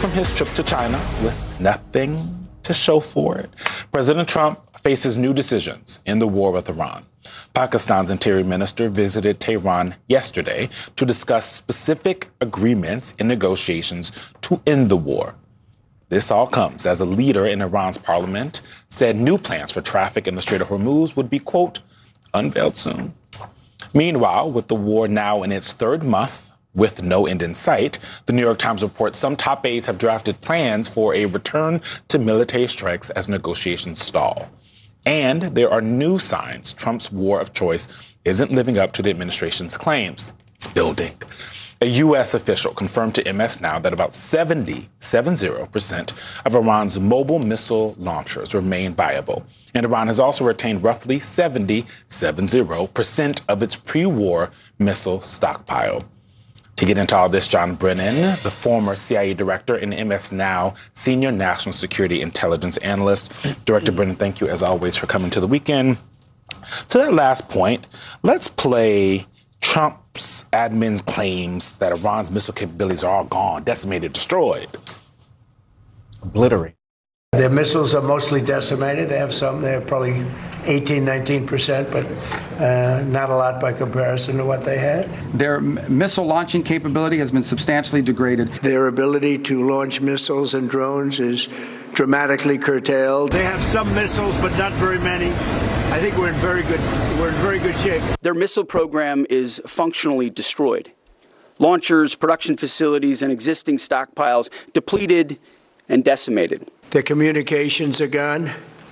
from his trip to China with nothing to show for it. President Trump faces new decisions in the war with Iran. Pakistan's Interior Minister visited Tehran yesterday to discuss specific agreements in negotiations to end the war. This all comes as a leader in Iran's parliament said new plans for traffic in the Strait of Hormuz would be, quote, unveiled soon. Meanwhile, with the war now in its third month with no end in sight, the New York Times reports some top aides have drafted plans for a return to military strikes as negotiations stall. And there are new signs Trump's war of choice isn't living up to the administration's claims. It's building. A U.S. official confirmed to MS Now that about 70% of Iran's mobile missile launchers remain viable. And Iran has also retained roughly 70% of its pre-war missile stockpile. To get into all this, John Brennan, the former CIA director and MS Now senior national security intelligence analyst. Director Brennan, thank you as always for coming to the weekend. To that last point, let's play Trump's admin's claims that Iran's missile capabilities are all gone, decimated, destroyed. Obliterated. Their missiles are mostly decimated. They have some, they're probably 19% but not a lot by comparison to what they had. Their missile launching capability has been substantially degraded. Their ability to launch missiles and drones is dramatically curtailed. They have some missiles, but not very many. I think we're in very good shape. Their missile program is functionally destroyed. Launchers, production facilities, and existing stockpiles depleted and decimated. Their communications are gone.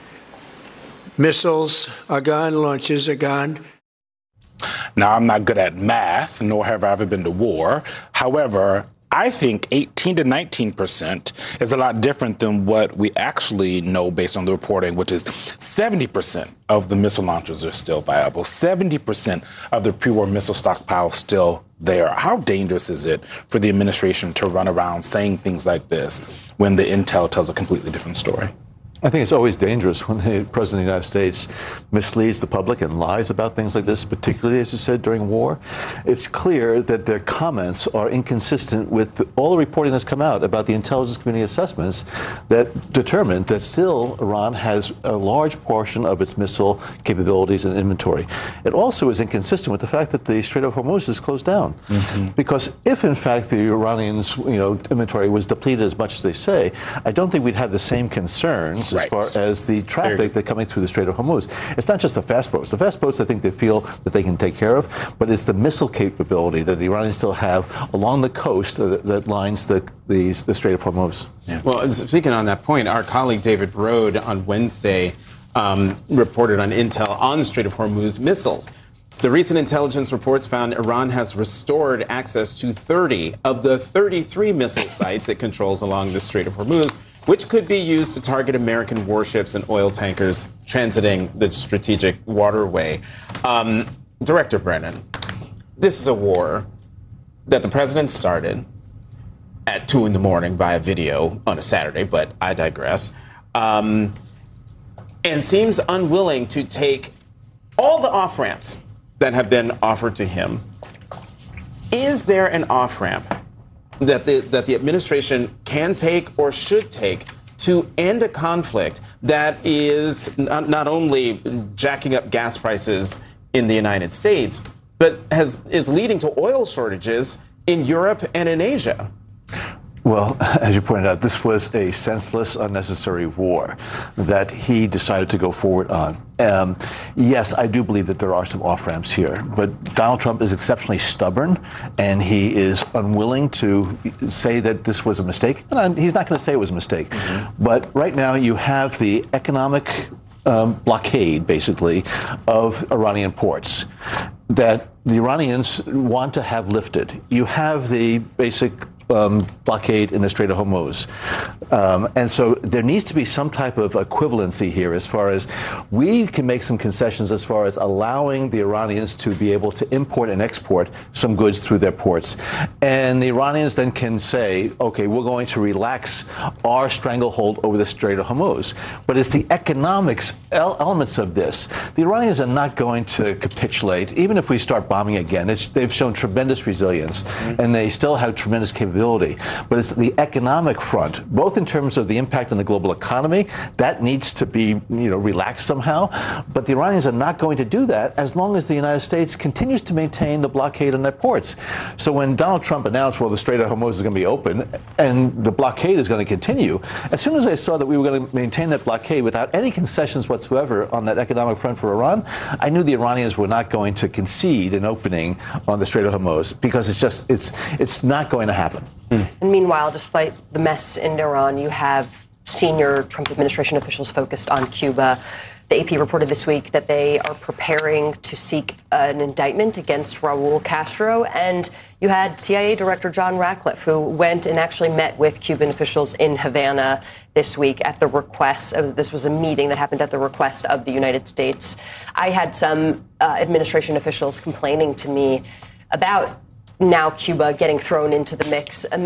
Missiles are gone. Launches are gone. Now, I'm not good at math, nor have I ever been to war. However, I think 18 to 19% is a lot different than what we actually know based on the reporting, which is 70% of the missile launchers are still viable. 70% of the pre-war missile stockpile still there. How dangerous is it for the administration to run around saying things like this when the intel tells a completely different story? I think it's always dangerous when the President of the United States misleads the public and lies about things like this, particularly, as you said, during war. It's clear that their comments are inconsistent with all the reporting that's come out about the intelligence community assessments that determined that still Iran has a large portion of its missile capabilities and inventory. It also is inconsistent with the fact that the Strait of Hormuz is closed down. Because if, in fact, the Iranians' inventory was depleted as much as they say, I don't think we'd have the same concerns as far as the traffic that's coming through the Strait of Hormuz. It's not just the fast boats. The fast boats, I think they feel that they can take care of, but it's the missile capability that the Iranians still have along the coast that lines the Strait of Hormuz. Yeah. Well, speaking on that point, our colleague David Rode on Wednesday reported on intel on the Strait of Hormuz missiles. The recent intelligence reports found Iran has restored access to 30 of the 33 missile sites it controls along the Strait of Hormuz, which could be used to target American warships and oil tankers transiting the strategic waterway. Director Brennan, this is a war that the president started at 2 a.m. via video on a Saturday, but I digress, and seems unwilling to take all the off-ramps that have been offered to him. Is there an off-ramp that the administration can take or should take to end a conflict that is not only jacking up gas prices in the United States, but is leading to oil shortages in Europe and in Asia? Well, as you pointed out, this was a senseless, unnecessary war that he decided to go forward on. Yes, I do believe that there are some off-ramps here, but Donald Trump is exceptionally stubborn, and he is unwilling to say that this was a mistake. And he's not going to say it was a mistake. But right now you have the economic blockade, basically, of Iranian ports that the Iranians want to have lifted. You have the basic blockade in the Strait of Hormuz. And so there needs to be some type of equivalency here as far as we can make some concessions as far as allowing the Iranians to be able to import and export some goods through their ports. And the Iranians then can say, okay, we're going to relax our stranglehold over the Strait of Hormuz. But it's the economics elements of this. The Iranians are not going to capitulate, even if we start bombing again. They've shown tremendous resilience, and they still have tremendous capability capability. But it's the economic front, both in terms of the impact on the global economy, that needs to be relaxed somehow. But the Iranians are not going to do that as long as the United States continues to maintain the blockade on their ports. So when Donald Trump announced, well, the Strait of Hormuz is going to be open and the blockade is going to continue, as soon as I saw that we were going to maintain that blockade without any concessions whatsoever on that economic front for Iran, I knew the Iranians were not going to concede an opening on the Strait of Hormuz, because it's not going to happen. And meanwhile, despite the mess in Iran, you have senior Trump administration officials focused on Cuba. The AP reported this week that they are preparing to seek an indictment against Raul Castro. And you had CIA Director John Ratcliffe, who went and actually met with Cuban officials in Havana this week at the request of, this was a meeting that happened at the request of the United States. I had some administration officials complaining to me about now Cuba getting thrown into the mix